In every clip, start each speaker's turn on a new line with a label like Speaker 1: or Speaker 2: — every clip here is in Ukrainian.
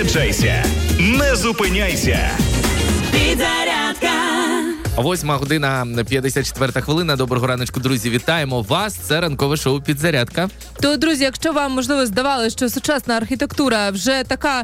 Speaker 1: Заряджайся, не зупиняйся.
Speaker 2: Підзарядка.
Speaker 3: 8:54. Доброго раночку, друзі. Вітаємо вас. Це ранкове шоу «Підзарядка».
Speaker 4: То, друзі, якщо вам, можливо, здавалося, що сучасна архітектура вже така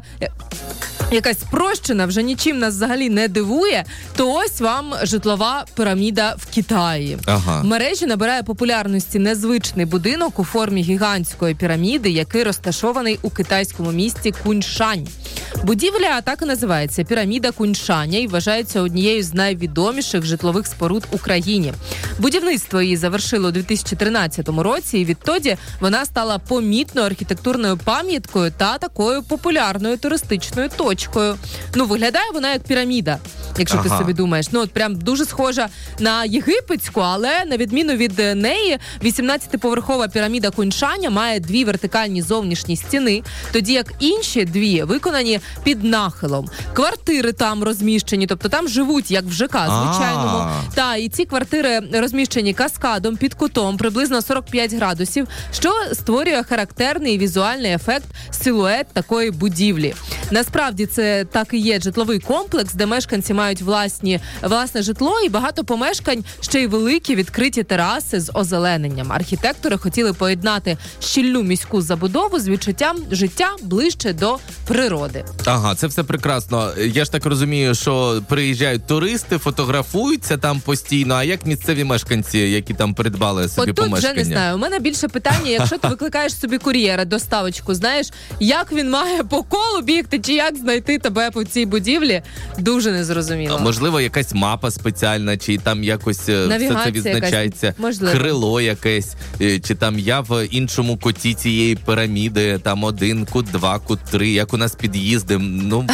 Speaker 4: якась спрощена, вже нічим нас взагалі не дивує, то ось вам житлова піраміда в Китаї.
Speaker 3: Ага.
Speaker 4: В мережі набирає популярності незвичний будинок у формі гігантської піраміди, який розташований у китайському місті Куньшань. Будівля так і називається – піраміда Куньшаня і вважається однією з найвідоміших житлових споруд в Україні. Будівництво її завершило у 2013 році, і відтоді вона стала помітною архітектурною пам'яткою та такою популярною туристичною точкою. Ну, виглядає вона як піраміда, якщо ти собі думаєш. Ну, от прям дуже схожа на єгипетську, але на відміну від неї, 18-поверхова піраміда Куньшаня має дві вертикальні зовнішні стіни, тоді як інші дві виконані під нахилом. Квартири там розміщені, тобто там живуть, як в ЖК, звичайному. Та, і ці квартири розміщені каскадом під кутом, приблизно 45 градусів, що створює характерний візуальний ефект, силует такої будівлі. Насправді це так і є житловий комплекс, де мешканці мають власне житло і багато помешкань, ще й великі відкриті тераси з озелененням. Архітектори хотіли поєднати щільну міську забудову з відчуттям життя ближче до природи.
Speaker 3: Ага, це все прекрасно. Я ж так розумію, що приїжджають туристи, фотографуються там постійно, а як місцеві мешканці, які там придбали собі помешкання?
Speaker 4: От тут вже не знаю. У мене більше питання, якщо ти викликаєш собі кур'єра, доставочку, знаєш, як він має по колу бігти, чи як знайти тебе по цій будівлі, дуже незрозуміло.
Speaker 3: Можливо, якась мапа спеціальна, чи там якось все це відзначається. Крило якесь, чи там я в іншому куті цієї піраміди, там 1 кут, 2 кут, 3, як у нас під'їзди. Ну,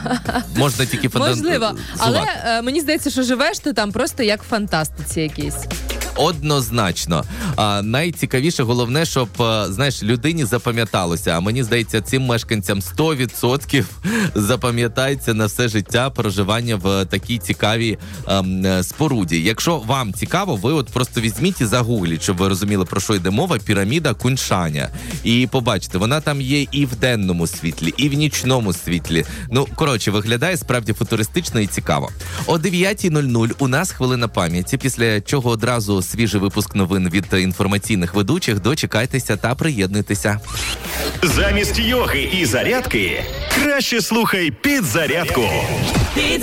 Speaker 3: можна тільки
Speaker 4: можливо, але мені здається, що живеш ти там просто як в фантастиці якійсь.
Speaker 3: Однозначно. Найцікавіше, головне, щоб, знаєш, людині запам'яталося. А мені здається, цим мешканцям 100% запам'ятається на все життя проживання в такій цікавій споруді. Якщо вам цікаво, ви от просто візьміть і загугліть, щоб ви розуміли, про що йде мова, піраміда Куньшаня. І побачите, вона там є і в денному світлі, і в нічному світлі. Ну, коротше, виглядає справді футуристично і цікаво. О 9:00 у нас хвилина пам'яті, після чого одразу свіжий випуск новин від інформаційних ведучих. Дочекайтеся та приєднуйтеся.
Speaker 1: Замість йоги і зарядки краще слухай «Підзарядку».